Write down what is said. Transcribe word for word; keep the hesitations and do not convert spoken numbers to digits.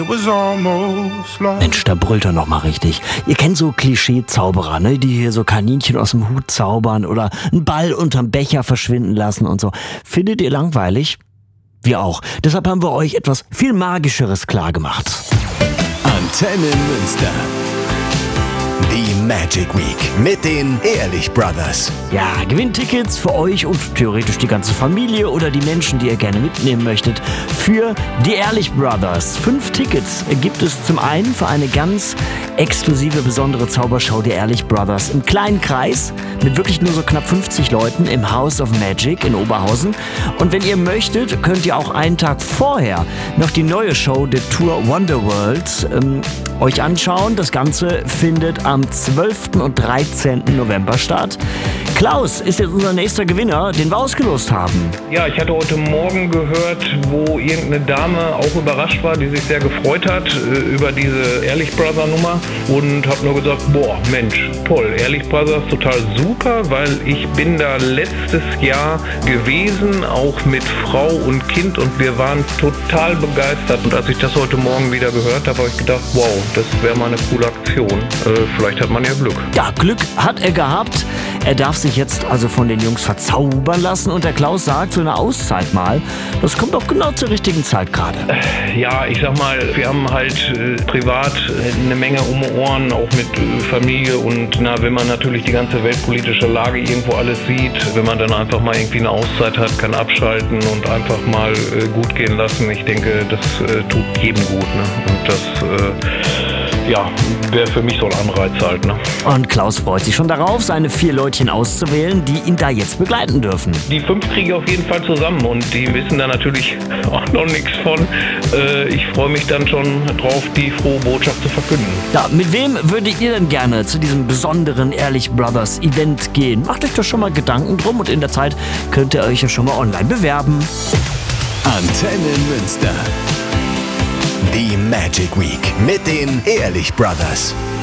Mensch, da brüllt er noch mal richtig. Ihr kennt so Klischee-Zauberer, ne? Die hier so Kaninchen aus dem Hut zaubern oder einen Ball unterm Becher verschwinden lassen und so. Findet ihr langweilig? Wir auch. Deshalb haben wir euch etwas viel Magischeres klargemacht. Antenne Münster. Die Magic Week mit den Ehrlich Brothers. Ja, Gewinntickets für euch und theoretisch die ganze Familie oder die Menschen, die ihr gerne mitnehmen möchtet, für die Ehrlich Brothers. Fünf Tickets gibt es zum einen für eine ganz exklusive, besondere Zaubershow der Ehrlich Brothers im kleinen Kreis mit wirklich nur so knapp fünfzig Leuten im House of Magic in Oberhausen. Und wenn ihr möchtet, könnt ihr auch einen Tag vorher noch die neue Show der Tour Wonderworld ähm, euch anschauen. Das Ganze findet am zwölften und dreizehnten November statt. Klaus ist jetzt unser nächster Gewinner, den wir ausgelost haben. Ja, ich hatte heute Morgen gehört, wo irgendeine Dame auch überrascht war, die sich sehr gefreut hat äh, über diese Ehrlich Brother Nummer und habe nur gesagt, boah, Mensch, toll, Ehrlich Brothers, total super, weil ich bin da letztes Jahr gewesen, auch mit Frau und Kind und wir waren total begeistert. Und als ich das heute Morgen wieder gehört habe, habe ich gedacht, wow, das wäre mal eine coole Aktion. Äh, vielleicht hat man ja Glück. Ja, Glück hat er gehabt. Er darf sich jetzt also von den Jungs verzaubern lassen und der Klaus sagt, so eine Auszeit mal, das kommt doch genau zur richtigen Zeit gerade. Ja, ich sag mal, wir haben halt äh, privat eine Menge um die Ohren, auch mit äh, Familie und na, wenn man natürlich die ganze weltpolitische Lage irgendwo alles sieht, wenn man dann einfach mal irgendwie eine Auszeit hat, kann abschalten und einfach mal äh, gut gehen lassen, ich denke, das äh, tut jedem gut, ne? Und das äh, ja, wäre für mich so ein Anreiz halt, ne? Und Klaus freut sich schon darauf, seine vier Leutchen auszuwählen, die ihn da jetzt begleiten dürfen. Die fünf kriege ich auf jeden Fall zusammen und die wissen da natürlich auch noch nichts von. Äh, ich freue mich dann schon drauf, die frohe Botschaft zu verkünden. Ja, mit wem würdet ihr denn gerne zu diesem besonderen Ehrlich Brothers Event gehen? Macht euch doch schon mal Gedanken drum und in der Zeit könnt ihr euch ja schon mal online bewerben. Antenne Münster. Die Magic Week mit den Ehrlich Brothers.